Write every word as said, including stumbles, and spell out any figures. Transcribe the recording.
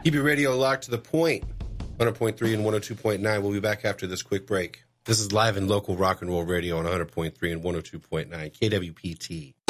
Keep your radio locked to the point. one hundred point three and one oh two point nine. We'll be back after this quick break. This is live and local rock and roll radio on one hundred point three and one oh two point nine K W P T.